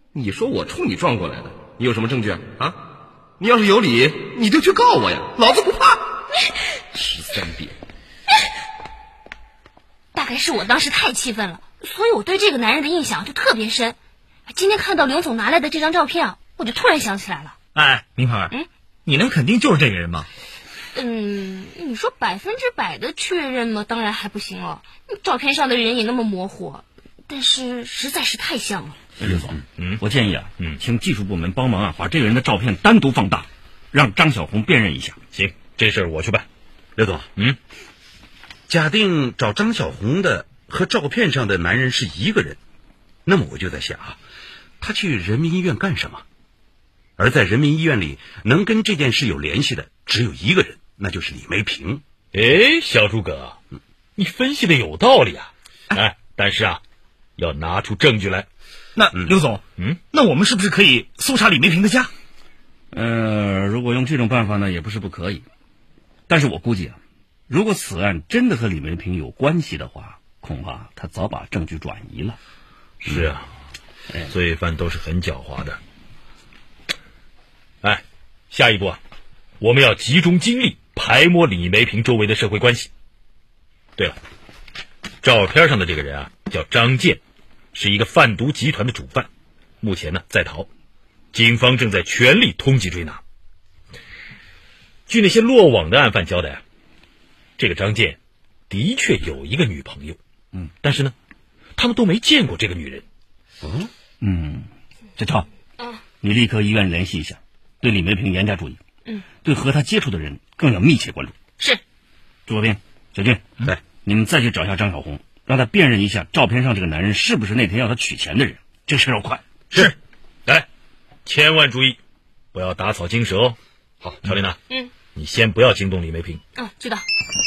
你说我冲你撞过来的，你有什么证据啊？你要是有理，你就去告我呀，老子不怕。13遍。 大概是我当时太气愤了，所以我对这个男人的印象就特别深。今天看到刘总拿来的这张照片啊，我就突然想起来了。 哎，明牌，你能肯定就是这个人吗？ 你说100%的确认吗？当然还不行哦。照片上的人也那么模糊，但是实在是太像了。 刘总，我建议请技术部门帮忙把这个人的照片单独放大，让张小红辨认一下。 行，这事儿我去办。 刘总，假定找张小红的和照片上的男人是一个人，那么我就在想他去人民医院干什么？而在人民医院里能跟这件事有联系的只有一个人，那就是李梅萍。 小诸葛，你分析的有道理啊。但是要拿出证据来。 那刘总，那我们是不是可以搜查李梅萍的家？如果用这种办法呢，也不是不可以。但是我估计如果此案真的和李梅萍有关系的话，恐怕他早把证据转移了。 是啊，罪犯都是很狡猾的。下一步我们要集中精力排摸李梅萍周围的社会关系。对了，照片上的这个人叫张健，是一个贩毒集团的主犯，目前呢在逃，警方正在全力通缉追拿。据那些落网的案犯交代这个张健的确有一个女朋友，但是呢他们都没见过这个女人。 小超，你立刻医院联系一下，对李梅萍严加注意。对和他接触的人更要密切关注。 是。 朱国斌、小俊，你们再去找一下张小红，让他辨认一下照片上这个男人是不是那天要他取钱的人。这事要快。 是。来，千万注意，不要打草惊蛇哦。好，乔丽娜，你先不要惊动李梅萍。 知道。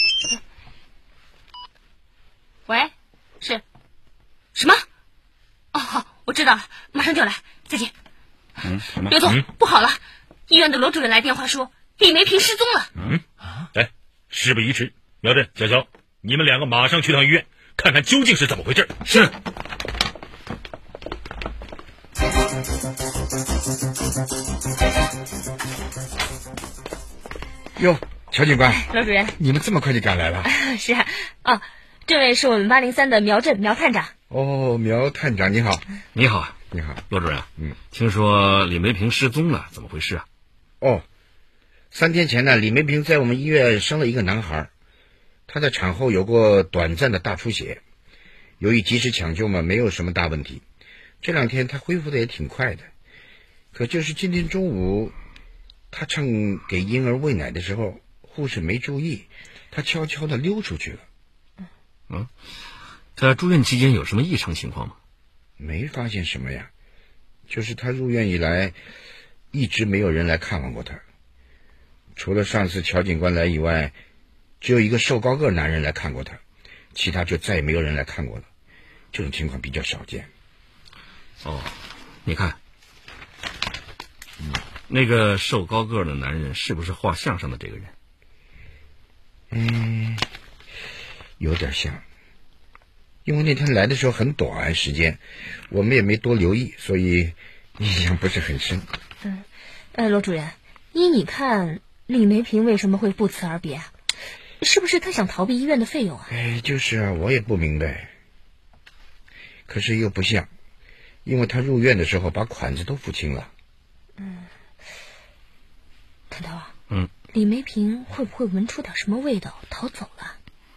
喂，是。什么？好，我知道了，马上就来，再见。 什么？ 刘总，不好了，医院的罗主任来电话说李梅萍失踪了。 事不宜迟，苗振、小乔，你们两个马上去趟医院，看看究竟是怎么回事。 是。 哟，乔警官， 罗主任， 你们这么快就赶来了？ 是这位是我们803的苗振苗探长。 苗探长你好。 你好。 你好， 罗主任。听说李梅萍失踪了，怎么回事 3天前呢，李梅萍在我们医院生了一个男孩，他在产后有过短暂的大出血，由于及时抢救嘛，没有什么大问题。这2天他恢复的也挺快的，可就是今天中午，他趁给婴儿喂奶的时候，护士没注意，他悄悄地溜出去了。 他住院期间有什么异常情况吗？ 没发现什么呀，就是他入院以来，一直没有人来看望过他。除了上次乔警官来以外，只有一个瘦高个男人来看过他，其他就再也没有人来看过了。这种情况比较少见。 你看，那个瘦高个的男人是不是画像上的这个人？ 有点像，因为那天来的时候很短时间，我们也没多留意，所以印象不是很深。 罗主任，依你看，李梅萍为什么会不辞而别是不是她想逃避医院的费用就是我也不明白。可是又不像，因为她入院的时候把款子都付清了。 探头李梅萍会不会闻出点什么味道逃走了？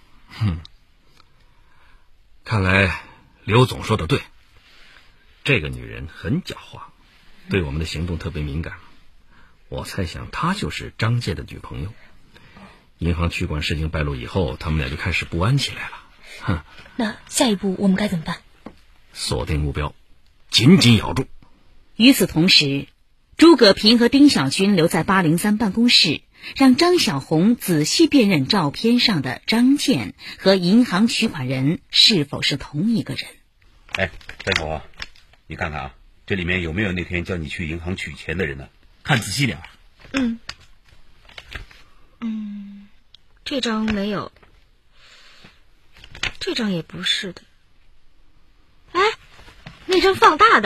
看来刘总说的对，这个女人很狡猾，对我们的行动特别敏感。我猜想她就是张健的女朋友。银行取款事情败露以后，他们俩就开始不安起来了。 那下一步我们该怎么办？ 锁定目标，紧紧咬住。 与此同时，朱葛平和丁小军留在803办公室，让张小红仔细辨认照片上的张健和银行取款人是否是同一个人。 大夫，你看看这里面有没有那天叫你去银行取钱的人呢？ 看仔细点。 这张没有，这张也不是的。那张放大的